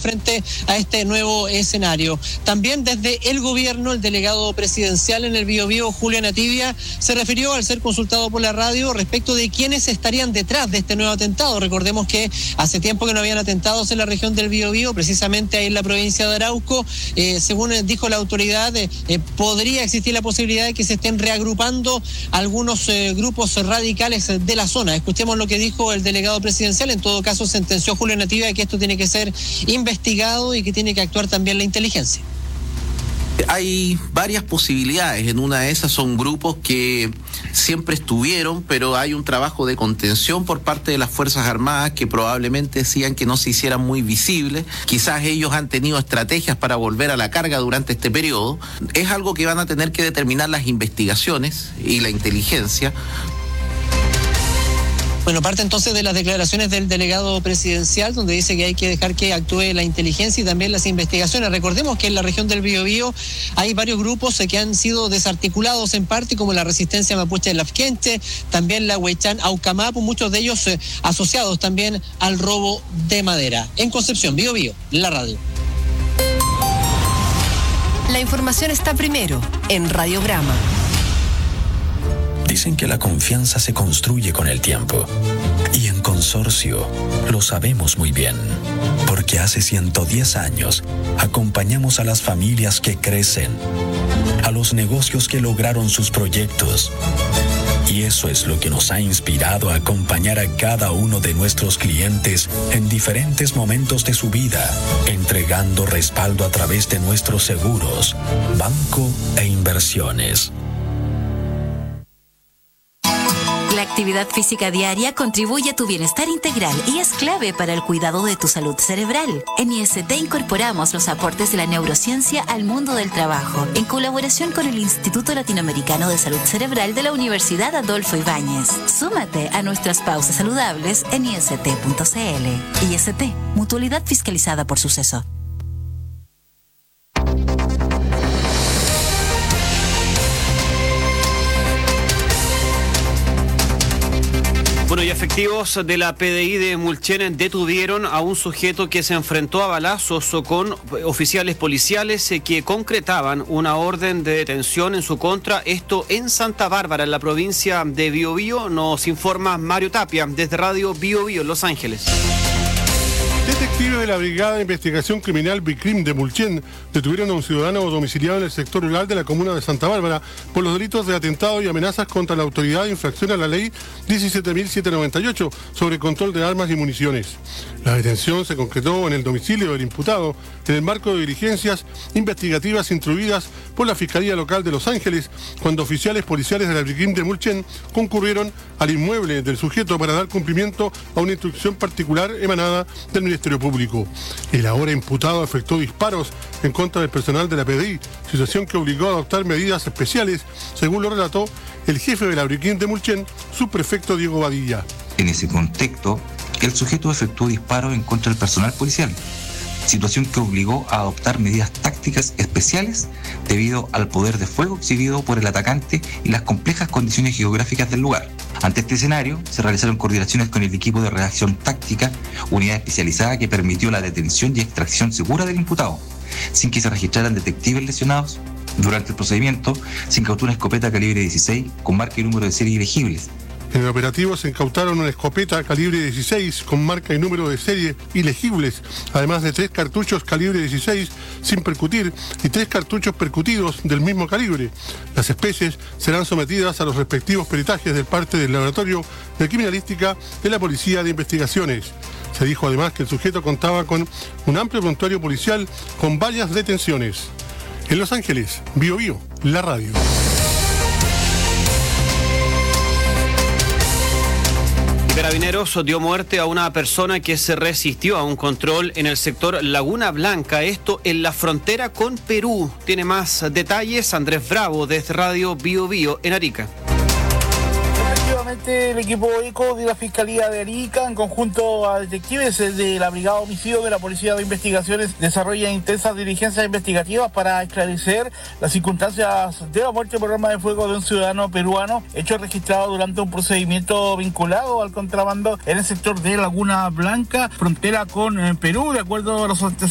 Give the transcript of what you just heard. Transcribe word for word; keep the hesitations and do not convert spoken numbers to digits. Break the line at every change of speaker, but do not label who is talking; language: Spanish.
frente a este nuevo escenario. También desde el gobierno, el delegado presidencial en el Biobío, Julio Nativia, se refirió al ser consultado por la radio respecto de quiénes estarían detrás de este nuevo atentado. Recordemos que hace tiempo que no habían atentados en la región del Biobío, precisamente ahí en la provincia de Arauco. Eh, según dijo la autoridad, eh, eh, podría existir la posibilidad de que se estén reagrupando algunos eh, grupos radicales de la zona. Escuchemos lo que dijo el delegado presidencial. En todo caso, sentenció Julio Nativia de que esto tiene que ser investigado y que tiene que actuar también la inteligencia.
Hay varias posibilidades. En una de esas son grupos que siempre estuvieron, pero hay un trabajo de contención por parte de las Fuerzas Armadas que probablemente decían que no se hicieran muy visibles. Quizás ellos han tenido estrategias para volver a la carga durante este periodo. Es algo que van a tener que determinar las investigaciones y la inteligencia.
Bueno, parte entonces de las declaraciones del delegado presidencial, donde dice que hay que dejar que actúe la inteligencia y también las investigaciones. Recordemos que en la región del Biobío hay varios grupos que han sido desarticulados en parte, como la Resistencia Mapuche de Lafkenche, también la Huaychán Aucamapu, muchos de ellos eh, asociados también al robo de madera. En Concepción, Biobío, la radio.
La información está primero en Radiograma.
Dicen que la confianza se construye con el tiempo. Y en Consorcio lo sabemos muy bien. Porque hace ciento diez años acompañamos a las familias que crecen, a los negocios que lograron sus proyectos. Y eso es lo que nos ha inspirado a acompañar a cada uno de nuestros clientes en diferentes momentos de su vida, entregando respaldo a través de nuestros seguros, banco e inversiones.
La actividad física diaria contribuye a tu bienestar integral y es clave para el cuidado de tu salud cerebral. En I S T incorporamos los aportes de la neurociencia al mundo del trabajo, en colaboración con el Instituto Latinoamericano de Salud Cerebral de la Universidad Adolfo Ibáñez. Súmate a nuestras pausas saludables en I S T punto C L. I S T, mutualidad fiscalizada por Suceso.
Bueno, y efectivos de la P D I de Mulchen detuvieron a un sujeto que se enfrentó a balazos con oficiales policiales que concretaban una orden de detención en su contra. Esto en Santa Bárbara, en la provincia de Biobío. Nos informa Mario Tapia desde Radio Biobío en Los Ángeles.
Detectives de la Brigada de Investigación Criminal BICRIM de Mulchen detuvieron a un ciudadano domiciliado en el sector rural de la comuna de Santa Bárbara por los delitos de atentado y amenazas contra la autoridad de infracción a la ley diecisiete mil setecientos noventa y ocho sobre control de armas y municiones. La detención se concretó en el domicilio del imputado en el marco de diligencias investigativas instruidas por la Fiscalía Local de Los Ángeles, cuando oficiales policiales de la BICRIM de Mulchen concurrieron al inmueble del sujeto para dar cumplimiento a una instrucción particular emanada del Ministerio Público. El ahora imputado efectuó disparos en contra del personal de la P D I, situación que obligó a adoptar medidas especiales, según lo relató el jefe de la BICRIM de Mulchen, subprefecto Diego Badilla.
En ese contexto, el sujeto efectuó disparos en contra del personal policial, situación que obligó a adoptar medidas tácticas especiales debido al poder de fuego exhibido por el atacante y las complejas condiciones geográficas del lugar. Ante este escenario, se realizaron coordinaciones con el equipo de reacción táctica, unidad especializada que permitió la detención y extracción segura del imputado, sin que se registraran detectives lesionados. Durante el procedimiento, se incautó una escopeta calibre dieciséis con marca y número de serie ilegibles.
En el operativo se incautaron una escopeta calibre dieciséis con marca y número de serie ilegibles, además de tres cartuchos calibre dieciséis sin percutir y tres cartuchos percutidos del mismo calibre. Las especies serán sometidas a los respectivos peritajes del parte del Laboratorio de Criminalística de la Policía de Investigaciones. Se dijo además que el sujeto contaba con un amplio prontuario policial con varias detenciones. En Los Ángeles, Biobío, la radio.
Carabineros dio muerte a una persona que se resistió a un control en el sector Laguna Blanca, esto en la frontera con Perú. Tiene más detalles Andrés Bravo desde Radio Biobío en Arica.
El equipo ECO de la Fiscalía de Arica, en conjunto a detectives de la Brigada de Homicidio de la Policía de Investigaciones, desarrolla intensas diligencias investigativas para esclarecer las circunstancias de la muerte por arma de fuego de un ciudadano peruano, hecho registrado durante un procedimiento vinculado al contrabando en el sector de Laguna Blanca, frontera con Perú. De acuerdo a los antecedentes